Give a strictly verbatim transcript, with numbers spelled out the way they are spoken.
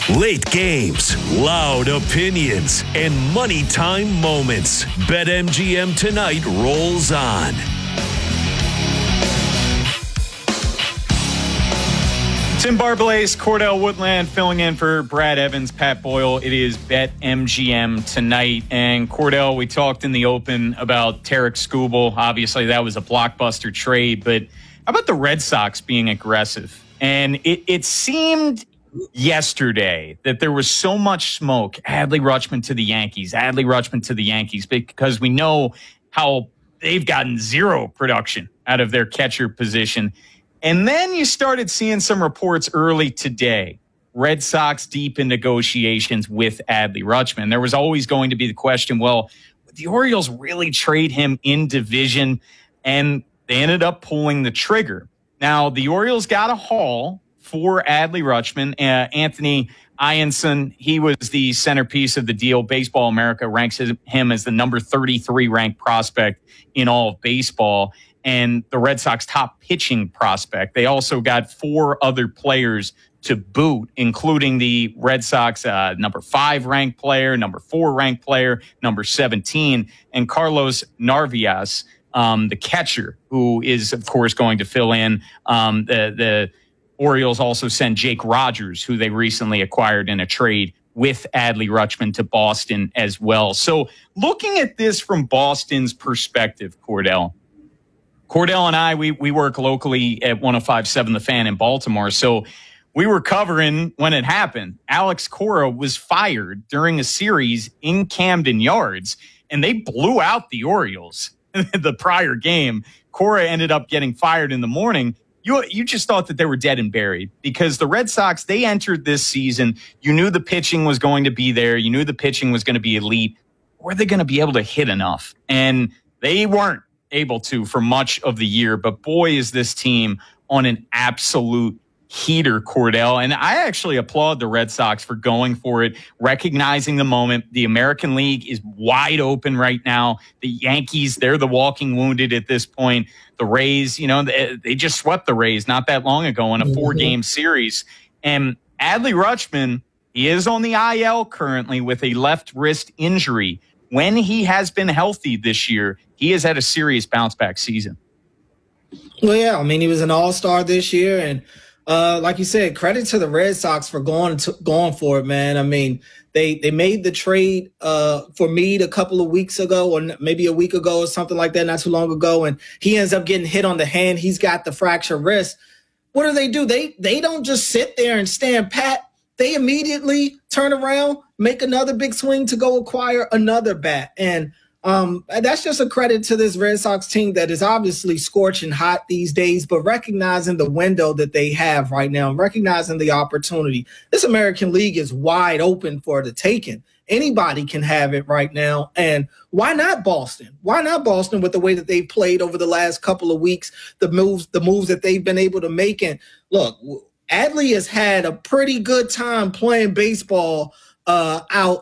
Late games, loud opinions, and money time moments. BetMGM Tonight rolls on. Tim Barbalace, Cordell Woodland filling in for Brad Evans, Pat Boyle. It is BetMGM Tonight. And Cordell, we talked in the open about Tarek Skubal. Obviously, that was a blockbuster trade. But how about the Red Sox being aggressive? And it, it seemed yesterday that there was so much smoke. Adley Rutschman to the Yankees, Adley Rutschman to the Yankees, because we know how they've gotten zero production out of their catcher position. And then you started seeing some reports early today. Red Sox deep in negotiations with Adley Rutschman. There was always going to be the question, well, would the Orioles really trade him in division? And they ended up pulling the trigger. Now, the Orioles got a haul for Adley Rutschman. Uh, Anthony Ianson, he was the centerpiece of the deal. Baseball America ranks him as the number thirty-three ranked prospect in all of baseball and the Red Sox top pitching prospect. They also got four other players to boot, including the Red Sox uh, number five ranked player, number four ranked player, number seventeen, and Carlos Narvaez, um, the catcher, who is, of course, going to fill in um, the the Orioles also sent Jake Rogers, who they recently acquired in a trade with Adley Rutschman to Boston as well. So looking at this from Boston's perspective, Cordell, Cordell and I, we we work locally at one oh five point seven The Fan in Baltimore. So we were covering when it happened. Alex Cora was fired during a series in Camden Yards, and they blew out the Orioles the prior game. Cora ended up getting fired in the morning. You you just thought that they were dead and buried because the Red Sox, they entered this season. You knew the pitching was going to be there. You knew the pitching was going to be elite. Were they going to be able to hit enough? And they weren't able to for much of the year. But boy, is this team on an absolute heater, Cordell. And I actually applaud the Red Sox for going for it, recognizing the moment. The American League is wide open right now. The Yankees, they're the walking wounded at this point. The Rays, you know, they, they just swept the Rays not that long ago in a four-game series. And Adley Rutschman, he is on the I L currently with a left wrist injury. When he has been healthy this year, he has had a serious bounce-back season. Well, yeah, I mean, he was an all-star this year, and Uh, like you said, credit to the Red Sox for going to, going for it, man. I mean, they they made the trade uh, for Meade a couple of weeks ago, or maybe a week ago, or something like that, not too long ago, and he ends up getting hit on the hand. He's got the fractured wrist. What do they do? They they don't just sit there and stand pat. They immediately turn around, make another big swing to go acquire another bat, and Um, that's just a credit to this Red Sox team that is obviously scorching hot these days, but recognizing the window that they have right now, recognizing the opportunity. This American League is wide open for the taking. Anybody can have it right now. And why not Boston? Why not Boston with the way that they've played over the last couple of weeks, the moves, the moves that they've been able to make? And look, Adley has had a pretty good time playing baseball uh, out